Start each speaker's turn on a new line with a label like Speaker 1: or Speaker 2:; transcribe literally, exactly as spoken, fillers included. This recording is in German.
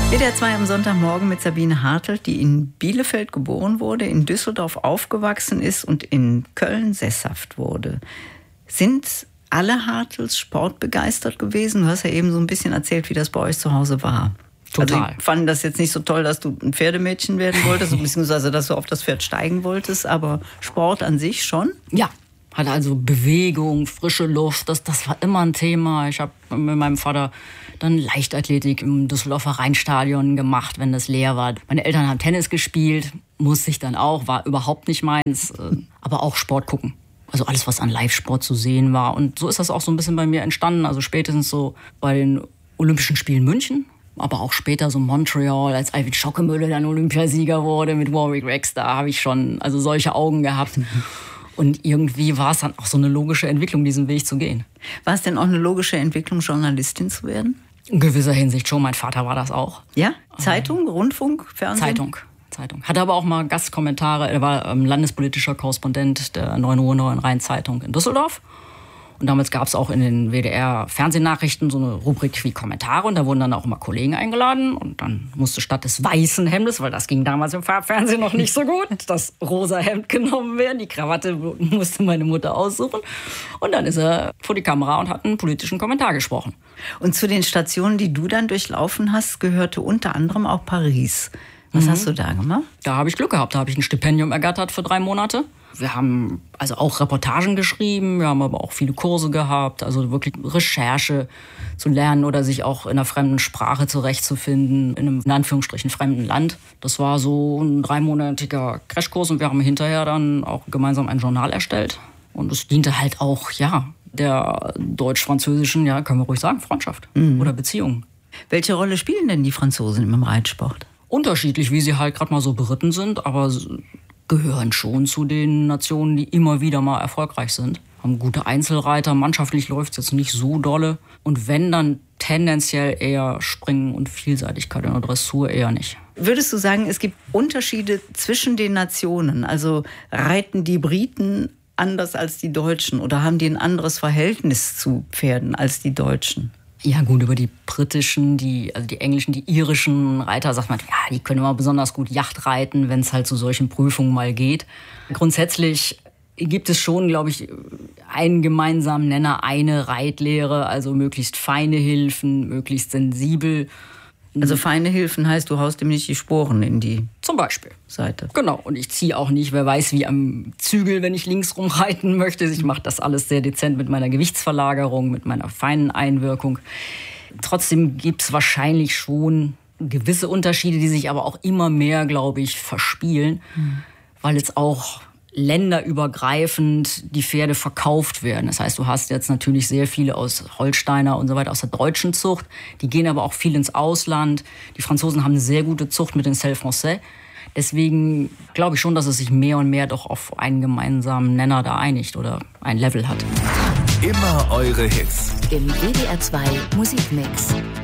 Speaker 1: W D R zwei am Sonntagmorgen mit Sabine Hartelt, die in Bielefeld geboren wurde, in Düsseldorf aufgewachsen ist und in Köln sesshaft wurde. Sind alle Hartels sportbegeistert gewesen? Du hast ja eben so ein bisschen erzählt, wie das bei euch zu Hause war.
Speaker 2: Total.
Speaker 1: Also ich fand das jetzt nicht so toll, dass du ein Pferdemädchen werden wolltest, beziehungsweise dass du auf das Pferd steigen wolltest, aber Sport an sich schon?
Speaker 2: Ja, hatte also Bewegung, frische Luft, das, das war immer ein Thema. Ich habe mit meinem Vater dann Leichtathletik im Düsseldorfer Rheinstadion gemacht, wenn das leer war. Meine Eltern haben Tennis gespielt, musste ich dann auch, war überhaupt nicht meins, aber auch Sport gucken. Also alles, was an Live-Sport zu sehen war. Und so ist das auch so ein bisschen bei mir entstanden. Also spätestens so bei den Olympischen Spielen München, aber auch später so Montreal, als Eivind Schockemöhle dann Olympiasieger wurde mit Warwick Rex, da habe ich schon also solche Augen gehabt. Und irgendwie war es dann auch so eine logische Entwicklung, diesen Weg zu gehen.
Speaker 1: War es denn auch eine logische Entwicklung, Journalistin zu werden?
Speaker 2: In gewisser Hinsicht schon. Mein Vater war das auch.
Speaker 1: Ja? Zeitung, Rundfunk, Fernsehen?
Speaker 2: Zeitung. Zeitung. Hatte aber auch mal Gastkommentare. Er war ähm, landespolitischer Korrespondent der neun Uhr Neuen Rhein-Zeitung in Düsseldorf. Und damals gab es auch in den W D R-Fernsehnachrichten so eine Rubrik wie Kommentare. Und da wurden dann auch immer Kollegen eingeladen. Und dann musste statt des weißen Hemdes, weil das ging damals im Farbfernsehen noch nicht so gut, das rosa Hemd genommen werden. Die Krawatte musste meine Mutter aussuchen. Und dann ist er vor die Kamera und hat einen politischen Kommentar gesprochen.
Speaker 1: Und zu den Stationen, die du dann durchlaufen hast, gehörte unter anderem auch Paris. Was mhm. hast du da gemacht?
Speaker 2: Da habe ich Glück gehabt. Da habe ich ein Stipendium ergattert für drei Monate. Wir haben also auch Reportagen geschrieben, wir haben aber auch viele Kurse gehabt, also wirklich Recherche zu lernen oder sich auch in einer fremden Sprache zurechtzufinden, in einem in Anführungsstrichen fremden Land. Das war so ein dreimonatiger Crashkurs und wir haben hinterher dann auch gemeinsam ein Journal erstellt. Und es diente halt auch, ja, der deutsch-französischen, ja, können wir ruhig sagen, Freundschaft mhm. oder Beziehung.
Speaker 1: Welche Rolle spielen denn die Franzosen im Reitsport?
Speaker 2: Unterschiedlich, wie sie halt gerade mal so beritten sind, aber gehören schon zu den Nationen, die immer wieder mal erfolgreich sind. Haben gute Einzelreiter, mannschaftlich läuft es jetzt nicht so dolle. Und wenn, dann tendenziell eher Springen und Vielseitigkeit in der Dressur eher nicht.
Speaker 1: Würdest du sagen, es gibt Unterschiede zwischen den Nationen? Also reiten die Briten anders als die Deutschen oder haben die ein anderes Verhältnis zu Pferden als die Deutschen?
Speaker 2: Ja gut, über die britischen, die, also die englischen, die irischen Reiter sagt man, ja, die können immer besonders gut Yacht reiten, wenn es halt zu solchen Prüfungen mal geht. Grundsätzlich gibt es schon, glaube ich, einen gemeinsamen Nenner, eine Reitlehre, also möglichst feine Hilfen, möglichst sensibel.
Speaker 1: Also feine Hilfen heißt, du haust ihm nicht die Sporen in die
Speaker 2: Zum Beispiel.
Speaker 1: Seite.
Speaker 2: Genau, und ich ziehe auch nicht, wer weiß wie am Zügel, wenn ich links rumreiten möchte. Ich mache das alles sehr dezent mit meiner Gewichtsverlagerung, mit meiner feinen Einwirkung. Trotzdem gibt es wahrscheinlich schon gewisse Unterschiede, die sich aber auch immer mehr, glaube ich, verspielen, mhm. weil jetzt auch länderübergreifend die Pferde verkauft werden. Das heißt, du hast jetzt natürlich sehr viele aus Holsteiner und so weiter aus der deutschen Zucht. Die gehen aber auch viel ins Ausland. Die Franzosen haben eine sehr gute Zucht mit den Selle Français. Deswegen glaube ich schon, dass es sich mehr und mehr doch auf einen gemeinsamen Nenner da einigt oder ein Level hat.
Speaker 3: Immer eure Hits.
Speaker 4: Im W D R zwei Musikmix.